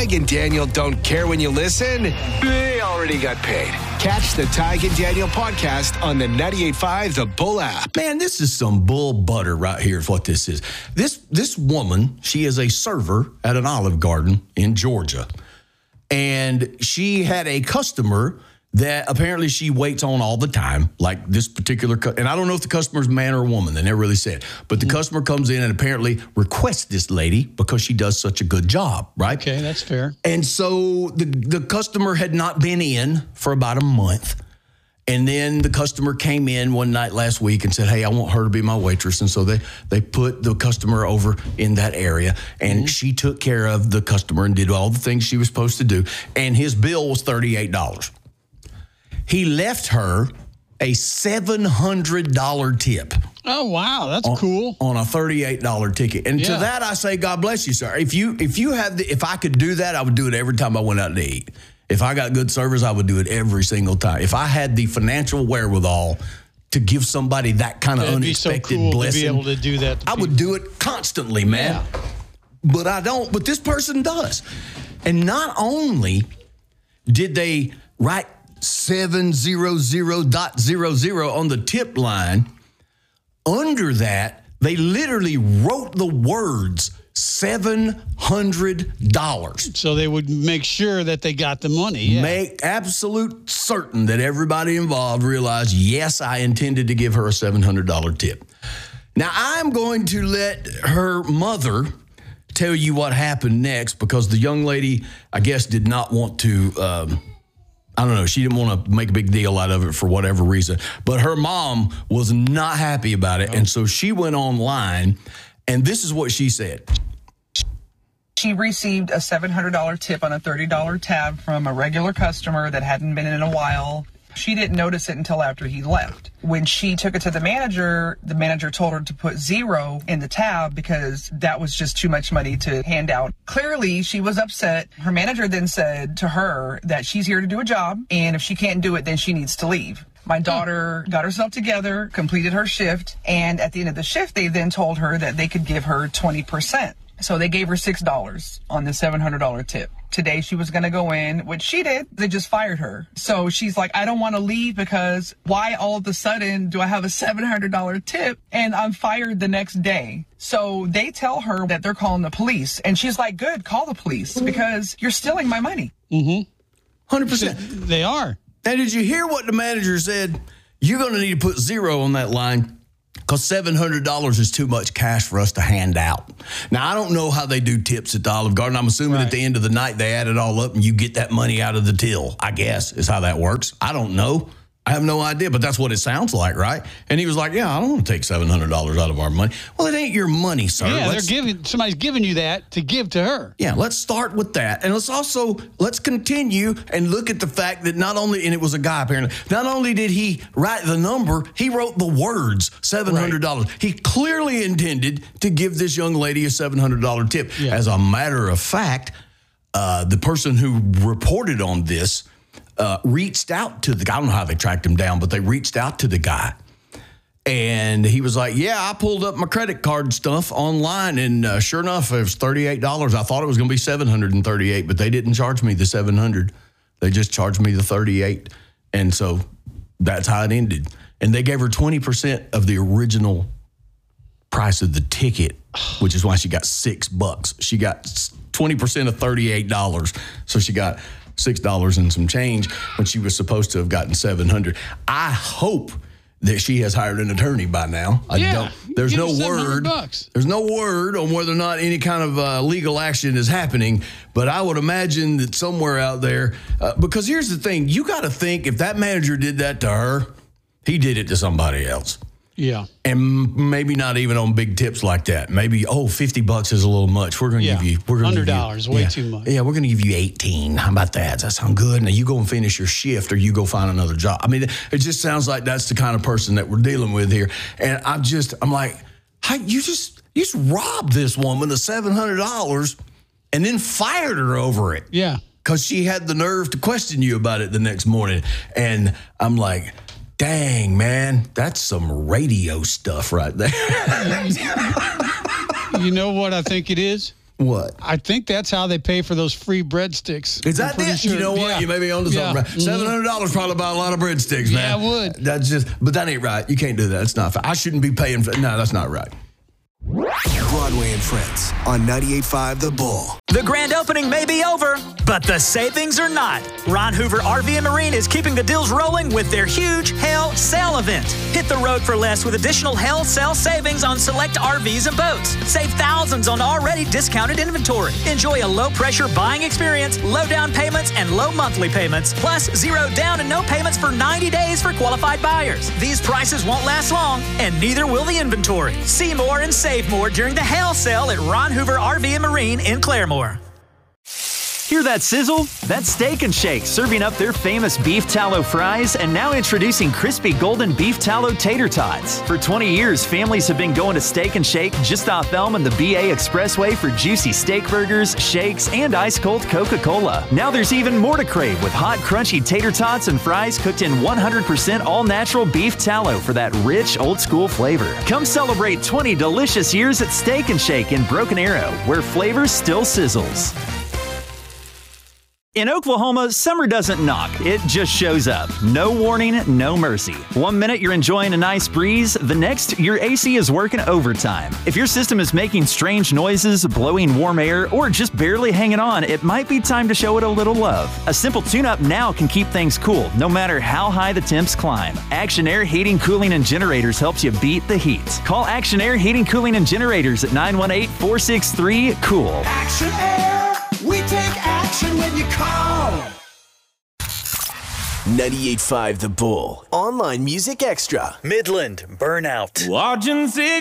Tig and Daniel don't care when you listen, they already got paid. Catch the Tig and Daniel podcast on the 98.5 The Bull app. Man, this is some bull butter right here is what this is. This woman, she is a server at an Olive Garden in Georgia. And she had a customer that apparently she waits on all the time, like this particular, and I don't know if the customer's man or woman, they never really said, but the customer comes in and apparently requests this lady because she does such a good job, right? Okay, that's fair. And so the customer had not been in for about a month. And then the customer came in one night last week and said, hey, I want her to be my waitress. And so they put the customer over in that area, and she took care of the customer and did all the things she was supposed to do. And his bill was $38. He left her a $700 tip. Oh, wow. That's cool. On a $38 ticket. And to that, I say, God bless you, sir. If I could do that, I would do it every time I went out to eat. If I got good service, I would do it every single time. If I had the financial wherewithal to give somebody that kind of unexpected blessing, to be able to do that. I would do it constantly, man. Yeah. But I don't. But this person does. And not only did they write 700.00 on the tip line, under that, they literally wrote the words $700. So they would make sure that they got the money. Yeah. Make absolute certain that everybody involved realized, yes, I intended to give her a $700 tip. Now, I'm going to let her mother tell you what happened next, because the young lady, I guess, did not want to... I don't know. She didn't want to make a big deal out of it for whatever reason. But her mom was not happy about it. And so she went online, and this is what she said. She received a $700 tip on a $30 tab from a regular customer that hadn't been in a while. She didn't notice it until after he left. When she took it to the manager told her to put 0 in the tab because that was just too much money to hand out. Clearly, she was upset. Her manager then said to her that she's here to do a job, and if she can't do it, then she needs to leave. My daughter got herself together, completed her shift, and at the end of the shift, they then told her that they could give her 20%. So they gave her $6 on the $700 tip. Today she was going to go in, which she did. They just fired her. So she's like, I don't want to leave because why all of a sudden do I have a $700 tip and I'm fired the next day? So they tell her that they're calling the police. And she's like, good, call the police because you're stealing my money. 100%. They are. Now, did you hear what the manager said? You're going to need to put 0 on that line, because $700 is too much cash for us to hand out. Now, I don't know how they do tips at the Olive Garden. I'm assuming at the end of the night they add it all up and you get that money out of the till, I guess, is how that works. I don't know. I have no idea, but that's what it sounds like, right? And he was like, yeah, I don't want to take $700 out of our money. Well, it ain't your money, sir. Yeah, somebody's giving you that to give to her. Yeah, let's start with that. And let's continue and look at the fact that not only, and it was a guy apparently, not only did he write the number, he wrote the words, $700. Right. He clearly intended to give this young lady a $700 tip. Yeah. As a matter of fact, the person who reported on this reached out to the guy. I don't know how they tracked him down, but they reached out to the guy. And he was like, yeah, I pulled up my credit card stuff online, and sure enough, it was $38. I thought it was going to be $738, but they didn't charge me the $700. They just charged me the $38. And so that's how it ended. And they gave her 20% of the original price of the ticket, which is why she got $6. She got 20% of $38. So she got $6 and some change when she was supposed to have gotten $700. I hope that she has hired an attorney by now. There's no word. There's no word on whether or not any kind of legal action is happening, but I would imagine that somewhere out there, because here's the thing, you got to think if that manager did that to her, he did it to somebody else. Yeah. And maybe not even on big tips like that. Maybe, $50 is a little much. We're going to give you $100, way too much. Yeah, we're going to give you $18. How about that? Does that sound good? Now you go and finish your shift or you go find another job. I mean, it just sounds like that's the kind of person that we're dealing with here. And I'm like, hey, you just robbed this woman of $700 and then fired her over it. Yeah. Because she had the nerve to question you about it the next morning. And I'm like, dang, man, that's some radio stuff right there. You know what I think it is? What? I think that's how they pay for those free breadsticks. Is that it? Sure. You know what? Yeah. You may be on to something. $700 probably buy a lot of breadsticks, man. Yeah, I would. That's just, but that ain't right. You can't do that. It's not fair. I shouldn't be paying for. No, that's not right. Broadway and Friends on 98.5 The Bull. The grand opening may be over, but the savings are not. Ron Hoover RV and Marine is keeping the deals rolling with their huge Hail Sale event. Hit the road for less with additional Hail Sale savings on select RVs and boats. Save thousands on already discounted inventory. Enjoy a low-pressure buying experience, low down payments, and low monthly payments, plus 0 down and no payments for 90 days for qualified buyers. These prices won't last long, and neither will the inventory. See more and save more during the Hail Sale at Ron Hoover RV and Marine in Claremore. Hear that sizzle? That's Steak 'n Shake serving up their famous beef tallow fries and now introducing crispy golden beef tallow tater tots. For 20 years, families have been going to Steak 'n Shake just off Elm and the BA Expressway for juicy steak burgers, shakes, and ice-cold Coca-Cola. Now there's even more to crave with hot, crunchy tater tots and fries cooked in 100% all-natural beef tallow for that rich, old-school flavor. Come celebrate 20 delicious years at Steak 'n Shake in Broken Arrow, where flavor still sizzles. In Oklahoma, summer doesn't knock, it just shows up. No warning, no mercy. 1 minute you're enjoying a nice breeze, the next your AC is working overtime. If your system is making strange noises, blowing warm air, or just barely hanging on, it might be time to show it a little love. A simple tune-up now can keep things cool, no matter how high the temps climb. Action Air Heating, Cooling, and Generators helps you beat the heat. Call Action Air Heating, Cooling, and Generators at 918-463-COOL. Action Air, we take action when you call. 98.5 The Bull. Online Music Extra. Midland Burnout. Watching